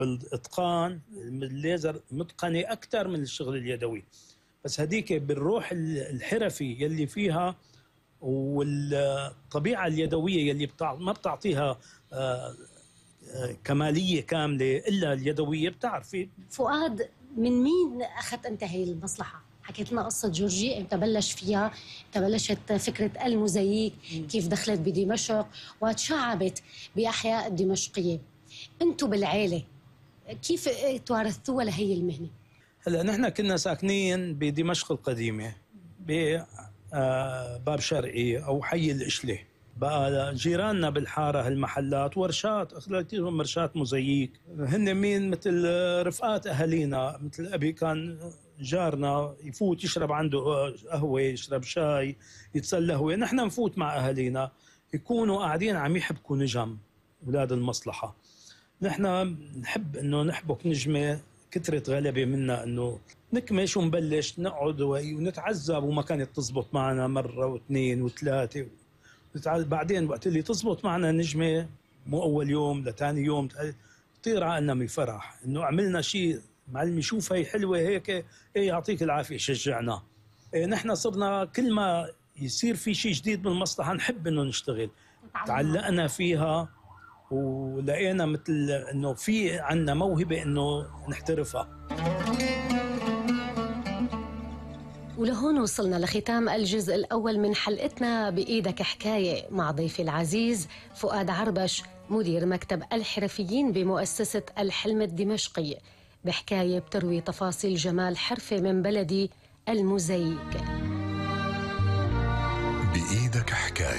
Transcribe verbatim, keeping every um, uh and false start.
بالاتقان. الليزر متقنه اكثر من الشغل اليدوي، بس هديك بالروح الحرفي يلي فيها والطبيعه اليدويه يلي بتاع ما بتعطيها آه كماليه كامله الا اليدويه. بتعرفي فؤاد، من مين اخذت انت هي المصلحه؟ حكيت لنا قصه جورجي، امتى بلش فيها، امتى بلشت فكره الموزاييك، كيف دخلت بدمشق وتشعبت باحياء الدمشقيه. انتم بالعيله كيف توارثوها لهي المهنه؟ هلا نحن كنا ساكنين بدمشق القديمه بباب شرقي او حي الاشله. بقى جيراننا بالحاره هالمحلات ورشات، اخذتهم ورشات موزاييك. هن مين؟ مثل رفقات اهالينا. مثل ابي كان جارنا يفوت يشرب عنده قهوه، يشرب شاي، يتسلى هو. نحن نفوت مع اهالينا يكونوا قاعدين عم يحبكوا نجم اولاد المصلحه. نحن نحب انه نحبك نجمه، كثرة غلبة منا انه نكمش ونبلش نقعد ونتعذب وما كانت تزبط معنا مرة واثنين وثلاثة. بعدين وقت اللي تزبط معنا نجمة، مو اول يوم لثاني يوم تطير عنا من الفرح انه عملنا شيء. معلمي شوف هي حلوة هيك، ايه يعطيك العافية شجعنا. إيه نحن صرنا كل ما يصير في شيء جديد بالمصلحة نحب انه نشتغل. تعلقنا فيها ولقينا مثل انه في عندنا موهبه انه نحترفها. ولهون وصلنا لختام الجزء الاول من حلقتنا بايدك حكايه مع ضيفي العزيز فؤاد عربش، مدير مكتب الحرفيين بمؤسسه الحلم الدمشقي، بحكايه بتروي تفاصيل جمال حرفه من بلدي الموزاييك. بايدك حكايه.